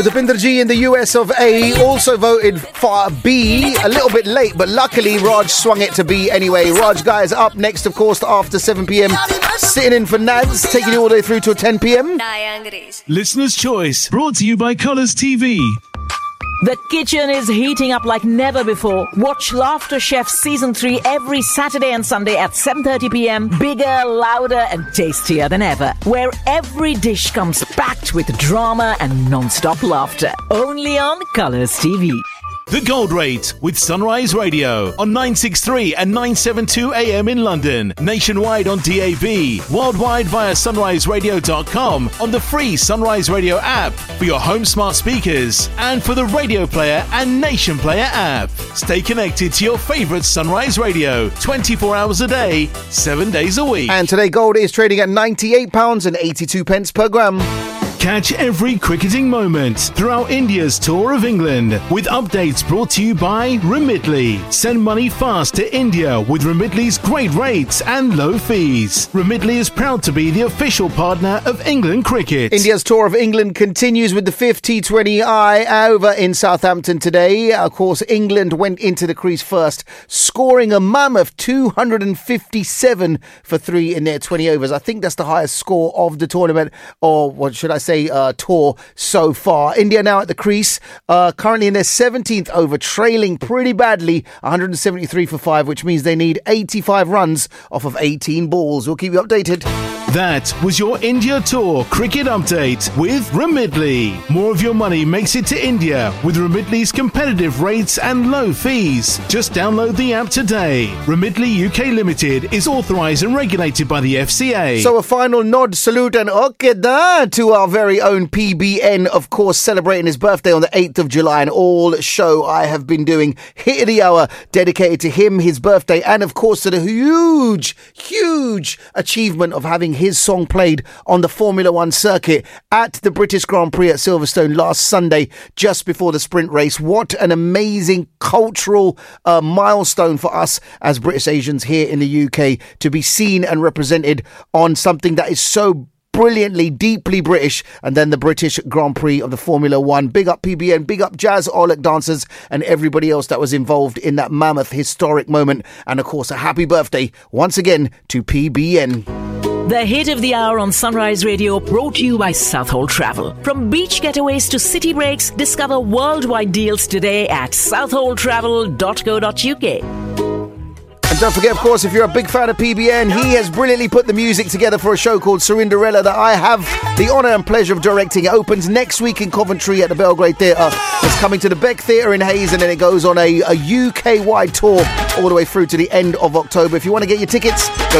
Deepinder Ji in the US of A also voted for B, a little bit late, but luckily Raj swung it to B anyway. Raj, guys, up next, of course, after 7 p.m. Sitting in for Nads, taking you all the way through to 10 p.m. Listener's Choice, brought to you by Colours TV. The kitchen is heating up like never before. Watch Laughter Chef Season 3 every Saturday and Sunday at 7:30 p.m. Bigger, louder and tastier than ever. Where every dish comes packed with drama and non-stop laughter. Only on Colours TV. The Gold Rate with Sunrise Radio on 963 and 972 AM in London, nationwide on DAB, worldwide via sunriseradio.com, on the free Sunrise Radio app for your home smart speakers and for the Radio Player and Nation Player app. Stay connected to your favourite Sunrise Radio 24 hours a day, 7 days a week. And today gold is trading at £98.82 per gram. Catch every cricketing moment throughout India's tour of England with updates brought to you by Remitly. Send money fast to India with Remitly's great rates and low fees. Remitly is proud to be the official partner of England cricket. India's tour of England continues with the 5th T20I over in Southampton today. Of course, England went into the crease first, scoring a mammoth 257 for 3 in their 20 overs. I think that's the highest score of the tournament, or what should I say, tour so far. India now at the crease, currently in their 17th over, trailing pretty badly, 173 for 5, which means they need 85 runs off of 18 balls. We'll keep you updated. That was your India Tour cricket update with Remitly. More of your money makes it to India with Remitly's competitive rates and low fees. Just download the app today. Remitly UK Limited is authorised and regulated by the FCA. So a final nod, salute and okeda to our very own PBN, of course, celebrating his birthday on the 8th of July. And all show I have been doing Hit of the Hour dedicated to him, his birthday, and of course to the huge achievement of having his song played on the Formula One circuit at the British Grand Prix at Silverstone last Sunday, just before the sprint race. What an amazing cultural milestone for us as British Asians here in the UK to be seen and represented on something that is so brilliantly, deeply British, and then the British Grand Prix of the Formula One. Big up PBN, big up Jazz Orlick dancers and everybody else that was involved in that mammoth historic moment. And of course, a happy birthday once again to PBN. The Hit of the Hour on Sunrise Radio, brought to you by Southall Travel. From beach getaways to city breaks, discover worldwide deals today at southalltravel.co.uk. And don't forget, of course, if you're a big fan of PBN, he has brilliantly put the music together for a show called Serinderella that I have the honour and pleasure of directing. It opens next week in Coventry at the Belgrade Theatre. It's coming to the Beck Theatre in Hayes, and then it goes on a UK-wide tour all the way through to the end of October. If you want to get your tickets, go